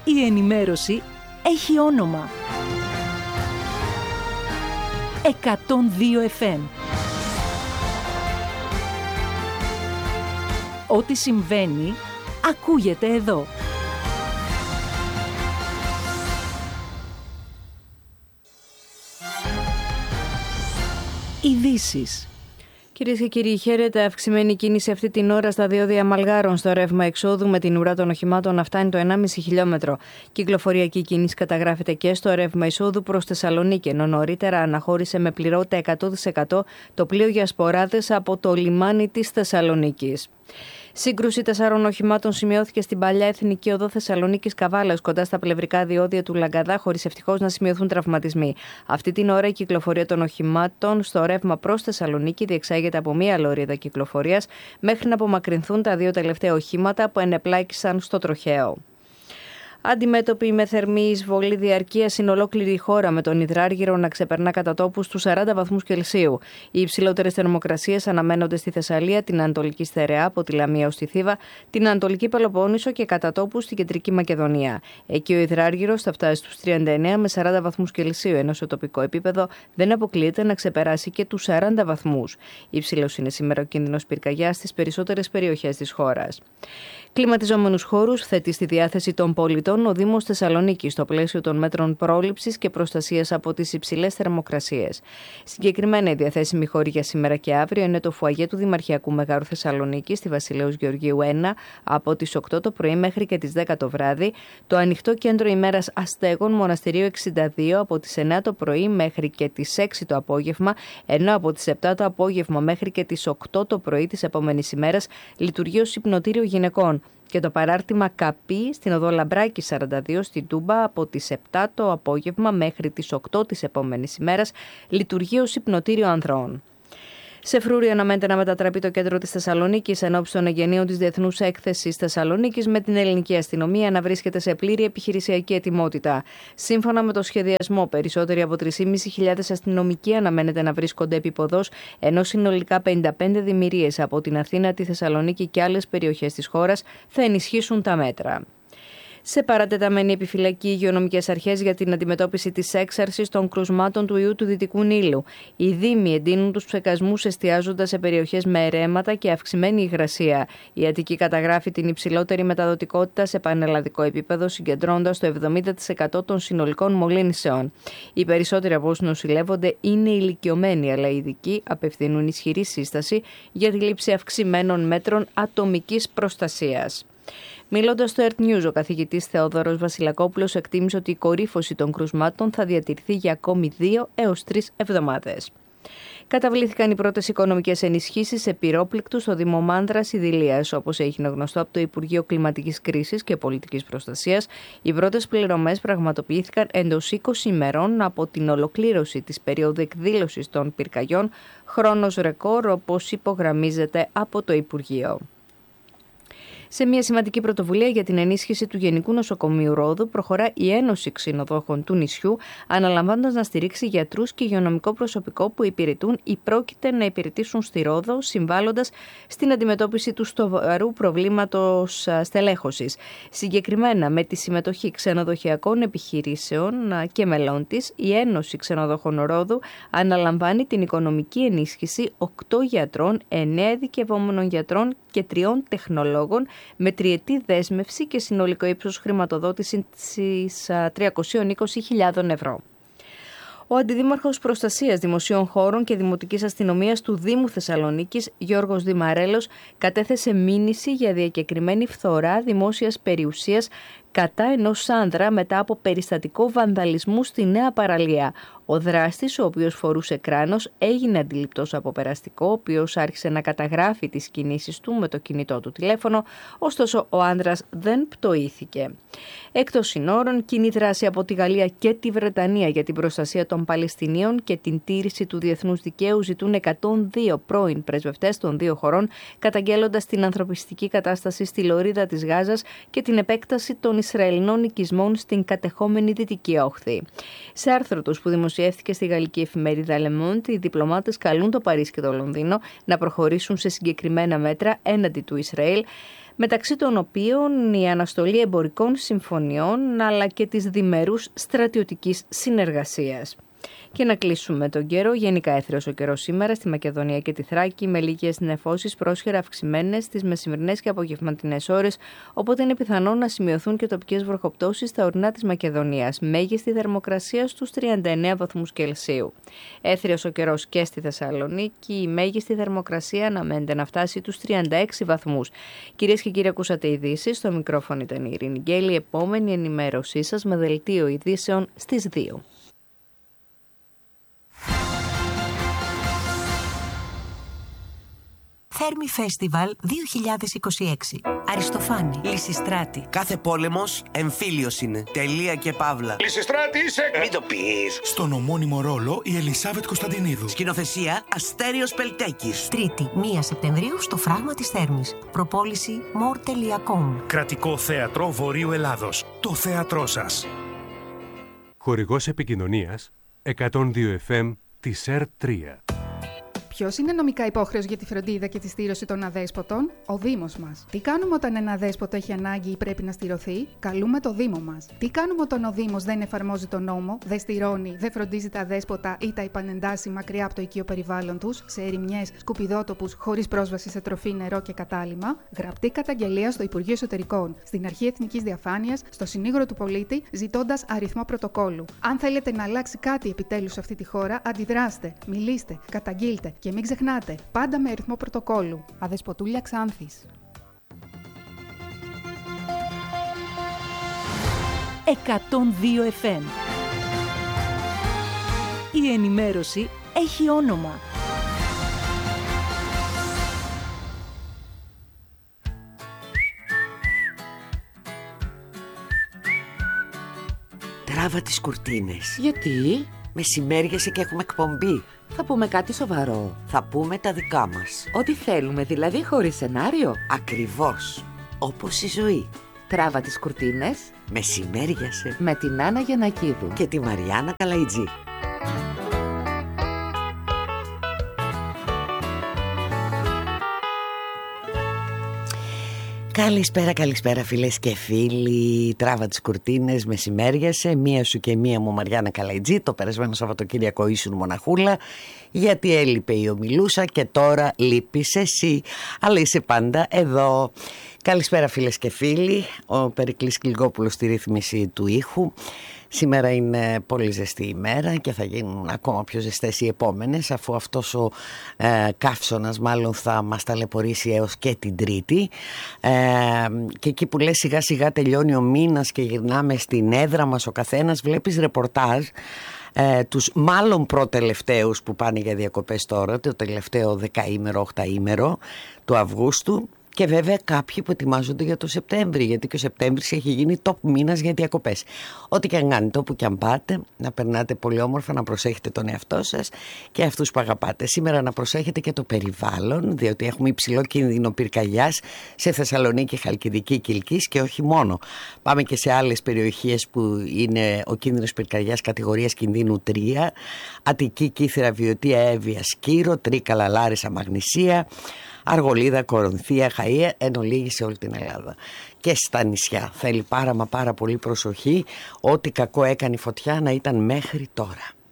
η ενημέρωση έχει όνομα. 102 FM. Ό,τι συμβαίνει, ακούγεται εδώ. Ειδήσεις. Κυρίες και κύριοι, χαίρετε. Αυξημένη κίνηση αυτή την ώρα στα διόδια Μαλγάρων στο ρεύμα εξόδου, με την ουρά των οχημάτων να φτάνει το 1,5 χιλιόμετρο. Κυκλοφοριακή κίνηση καταγράφεται και στο ρεύμα εισόδου προς Θεσσαλονίκη, ενώ νωρίτερα αναχώρησε με πληρότητα 100% το πλοίο για σποράδες από το λιμάνι της Θεσσαλονίκης. Σύγκρουση 4 οχημάτων σημειώθηκε στην παλιά Εθνική Οδό Θεσσαλονίκης Καβάλας, κοντά στα πλευρικά διόδια του Λαγκαδά, χωρίς ευτυχώς να σημειωθούν τραυματισμοί. Αυτή την ώρα η κυκλοφορία των οχημάτων στο ρεύμα προς Θεσσαλονίκη διεξάγεται από μία λωρίδα κυκλοφορίας, μέχρι να απομακρυνθούν τα 2 τελευταία οχήματα που ενεπλάκησαν στο τροχαίο. Αντιμέτωποι με θερμή εισβολή διαρκείας στην ολόκληρη η χώρα, με τον υδράργυρο να ξεπερνά κατά τόπους τους 40 βαθμούς Κελσίου. Οι υψηλότερες θερμοκρασίες αναμένονται στη Θεσσαλία, την Ανατολική Στερεά, από τη Λαμία ως τη Θήβα, την Ανατολική Πελοπόννησο και κατά τόπους στην Κεντρική Μακεδονία. Εκεί ο υδράργυρος θα φτάσει στους 39 με 40 βαθμούς Κελσίου, ενώ σε τοπικό επίπεδο δεν αποκλείεται να ξεπεράσει και τους 40 βαθμούς. Υψηλός είναι σήμερα ο κίνδυνος πυρκαγιάς στις περισσότερες περιοχές της χώρας. Κλιματιζόμενους χώρους θέτει στη διάθεση των πολιτών ο Δήμος Θεσσαλονίκης στο πλαίσιο των μέτρων πρόληψης και προστασίας από τις υψηλές θερμοκρασίες. Συγκεκριμένα, η διαθέσιμη χώρη για σήμερα και αύριο είναι το φουαγέ του Δημαρχιακού Μεγάρου Θεσσαλονίκης στη Βασιλέως Γεωργίου 1 από τις 8 το πρωί μέχρι και τις 10 το βράδυ, το ανοιχτό κέντρο ημέρας Αστέγων Μοναστηρίου 62 από τις 9 το πρωί μέχρι και τις 6 το απόγευμα, ενώ από τις 7 το απόγευμα μέχρι και τις 8 το πρωί της επόμενης ημέρας λειτουργεί ως υπνοτήριο γυναικών. Και το παράρτημα Καπή στην οδό Λαμπράκη 42 στην Τούμπα από τις 7 το απόγευμα μέχρι τις 8 της επόμενης ημέρας λειτουργεί ως υπνοτήριο ανδρών. Σε φρούρι αναμένεται να μετατραπεί το κέντρο της Θεσσαλονίκης εν ώψη των εγγενείων της Διεθνούς Έκθεσης Θεσσαλονίκης, με την ελληνική αστυνομία να βρίσκεται σε πλήρη επιχειρησιακή ετοιμότητα. Σύμφωνα με το σχεδιασμό, περισσότεροι από 3.500 αστυνομικοί αναμένεται να βρίσκονται επίποδος, ενώ συνολικά 55 δημιουργίες από την Αθήνα, τη Θεσσαλονίκη και άλλες περιοχές της χώρας θα ενισχύσουν τα μέτρα. Σε παρατεταμένη επιφυλακή, οι υγειονομικές αρχές για την αντιμετώπιση της έξαρσης των κρουσμάτων του ιού του Δυτικού Νείλου. Οι δήμοι εντείνουν τους ψεκασμούς, εστιάζοντας σε περιοχές με ερέματα και αυξημένη υγρασία. Η Αττική καταγράφει την υψηλότερη μεταδοτικότητα σε πανελλαδικό επίπεδο, συγκεντρώνοντας το 70% των συνολικών μολύνσεων. Οι περισσότεροι από όσους νοσηλεύονται είναι ηλικιωμένοι, αλλά οι ειδικοί απευθύνουν ισχυρή σύσταση για τη λήψη αυξημένων μέτρων ατομικής προστασίας. Μιλώντας στο Earth News, ο καθηγητής Θεόδωρος Βασιλακόπουλος εκτίμησε ότι η κορύφωση των κρουσμάτων θα διατηρηθεί για ακόμη 2 έως 3 εβδομάδες. Καταβλήθηκαν οι πρώτες οικονομικές ενισχύσεις σε πυρόπληκτους στο Δήμο Μάνδρας Ιδηλίας. Όπως έγινε γνωστό από το Υπουργείο Κλιματικής Κρίσης και Πολιτικής Προστασίας, οι πρώτες πληρωμές πραγματοποιήθηκαν εντός 20 ημερών από την ολοκλήρωση της περίοδου εκδήλωσης των πυρκαγιών, χρόνος ρεκόρ, όπως υπογραμμίζεται από το Υπουργείο. Σε μια σημαντική πρωτοβουλία για την ενίσχυση του Γενικού Νοσοκομείου Ρόδου, προχωρά η Ένωση Ξενοδόχων του νησιού, αναλαμβάνοντας να στηρίξει γιατρούς και υγειονομικό προσωπικό που υπηρετούν ή πρόκειται να υπηρετήσουν στη Ρόδο, συμβάλλοντας στην αντιμετώπιση του σοβαρού προβλήματος στελέχωσης. Συγκεκριμένα, με τη συμμετοχή ξενοδοχειακών επιχειρήσεων και μελών της, η Ένωση Ξενοδόχων Ρόδου αναλαμβάνει την οικονομική ενίσχυση 8 γιατρών, 9 ειδικευόμενων γιατρών και 3 τεχνολόγων, με τριετή δέσμευση και συνολικό ύψος χρηματοδότησης 320.000 ευρώ. Ο Αντιδήμαρχος Προστασίας Δημοσίων Χώρων και Δημοτικής Αστυνομίας του Δήμου Θεσσαλονίκης, Γιώργος Δημαρέλος, κατέθεσε μήνυση για διακεκριμένη φθορά δημόσιας περιουσίας κατά ενός άνδρα μετά από περιστατικό βανδαλισμού στη Νέα Παραλία. Ο δράστης, ο οποίος φορούσε κράνος, έγινε αντιληπτός από περαστικό, ο οποίος άρχισε να καταγράφει τις κινήσεις του με το κινητό του τηλέφωνο, ωστόσο ο άνδρας δεν πτωήθηκε. Εκτός συνόρων, κοινή δράση από τη Γαλλία και τη Βρετανία για την προστασία των Παλαιστινίων και την τήρηση του διεθνούς δικαίου ζητούν 102 πρώην πρεσβευτές των δύο χωρών, καταγγέλλοντας την ανθρωπιστική κατάσταση στη λωρίδα της Γάζας και την επέκταση των Ισραηλινών οικισμών στην κατεχόμενη Δυτική Όχθη. Σε άρθρο τους που δημοσιεύθηκε στη γαλλική εφημερίδα Le Monde, οι διπλωμάτες καλούν το Παρίσι και το Λονδίνο να προχωρήσουν σε συγκεκριμένα μέτρα έναντι του Ισραήλ, μεταξύ των οποίων η αναστολή εμπορικών συμφωνιών αλλά και της διμερούς στρατιωτικής συνεργασίας. Και να κλείσουμε τον καιρό. Γενικά έθριος ο καιρός σήμερα στη Μακεδονία και τη Θράκη, με λίγες νεφώσεις πρόσχερα αυξημένες στις μεσημερινές και απογευματινές ώρες, οπότε είναι πιθανό να σημειωθούν και τοπικές βροχοπτώσεις στα ορεινά της Μακεδονίας. Μέγιστη θερμοκρασία στους 39 βαθμούς Κελσίου. Έθριος ο καιρός και στη Θεσσαλονίκη, η μέγιστη θερμοκρασία αναμένεται να φτάσει τους 36 βαθμούς. Κυρίες και κύριοι, ακούσατε ειδήσεις. Στο μικρόφωνο ήταν η Ειρήνη Γκέλη. Επόμενη ενημέρωσή σας με δελτίο ειδήσεων στις 2. Θέρμη Φέστιβαλ 2026. Αριστοφάνη, Λυσιστράτη. Κάθε πόλεμος εμφύλιος είναι. Τελεία και παύλα. Λυσιστράτη είσαι! Μην το πεις. Στον ομώνυμο ρόλο η Ελισάβετ Κωνσταντινίδου. Σκηνοθεσία Αστέριος Πελτέκης. Τρίτη, 1 Σεπτεμβρίου στο Φράγμα της Θέρμης. Προπόληση more.com. Κρατικό Θέατρο Βορείου Ελλάδος. Το θέατρό σας. Χορηγός επικοινωνίας 102 FM της ΕΡΤ3. Ποιος είναι νομικά υπόχρεος για τη φροντίδα και τη στήρωση των αδέσποτων? Ο Δήμος μας. Τι κάνουμε όταν ένα αδέσποτο έχει ανάγκη ή πρέπει να στηρωθεί? Καλούμε το Δήμο μας. Τι κάνουμε όταν ο Δήμος δεν εφαρμόζει τον νόμο, δεν στηρώνει, δεν φροντίζει τα αδέσποτα ή τα επανεντάσει μακριά από το οικείο περιβάλλον τους, σε ερημιές, σκουπιδότοπους, χωρίς πρόσβαση σε τροφή, νερό και κατάλυμμα? Γραπτή καταγγελία στο Υπουργείο Εσωτερικών, στην Αρχή Εθνικής Διαφάνειας, στο Συνήγορο του Πολίτη, ζητώντας αριθμό πρωτοκόλου. Αν θέλετε να αλλάξει κάτι επιτέλους σε αυτή τη χώρα, αντιδράστε, μιλήστε, καταγγείλτε. Και μην ξεχνάτε, πάντα με αριθμό πρωτοκόλου. Αδεσποτούλια Ξάνθης. 102 FM. Η ενημέρωση έχει όνομα. Τράβα τις κουρτίνες. Γιατί? Μεσημέριασε και έχουμε εκπομπή. Θα πούμε κάτι σοβαρό. Θα πούμε τα δικά μας. Ό,τι θέλουμε, δηλαδή χωρίς σενάριο. Ακριβώς. Όπως η ζωή. Τράβα τις κουρτίνες. Μεσημέριασε. Με την Άννα Γιαννακίδου. Και τη Μαριάννα Καλαϊτζή. Καλησπέρα φίλες και φίλοι. Τράβα τις κουρτίνες, μεσημέριασε. Μία σου και μία μου Μαριάννα Καλαϊτζή. Το περασμένο Σαββατοκύριακο ήσουν μοναχούλα, γιατί έλειπε η Ομιλούσα και τώρα λείπεις εσύ, αλλά είσαι πάντα εδώ. Καλησπέρα φίλες και φίλοι. Ο Περικλής Κλιγόπουλος στη ρύθμιση του ήχου. Σήμερα είναι πολύ ζεστή ημέρα και θα γίνουν ακόμα πιο ζεστές οι επόμενες, αφού αυτός ο καύσωνας μάλλον θα μας ταλαιπωρήσει έως και την Τρίτη. Και εκεί που λες σιγά σιγά τελειώνει ο μήνας και γυρνάμε στην έδρα μας ο καθένας, βλέπεις ρεπορτάζ τους μάλλον προτελευταίους που πάνε για διακοπές τώρα, το τελευταίο 10ήμερο, 8ήμερο του Αυγούστου. Και βέβαια κάποιοι που ετοιμάζονται για το Σεπτέμβρη, γιατί και ο Σεπτέμβρης έχει γίνει top μήνας για διακοπές. Ό,τι και αν κάνετε, όπου και αν πάτε, να περνάτε πολύ όμορφα, να προσέχετε τον εαυτό σας και αυτούς που αγαπάτε. Σήμερα να προσέχετε και το περιβάλλον, διότι έχουμε υψηλό κίνδυνο πυρκαγιάς σε Θεσσαλονίκη, Χαλκιδική, Κιλκής και όχι μόνο. Πάμε και σε άλλες περιοχές που είναι ο κίνδυνος πυρκαγιάς κατηγορίας κινδύνου 3, Αττική, Κύθυρα, Βιωτία, Εύβοια, Σκύρο, Τρίκαλα, Λάρισα, Μαγνησία, Αργολίδα, Κορονθία, Χαΐα, εν ολίγη σε όλη την Ελλάδα και στα νησιά. Θέλει πάρα πολύ προσοχή. Ό,τι κακό έκανε η φωτιά να ήταν μέχρι τώρα.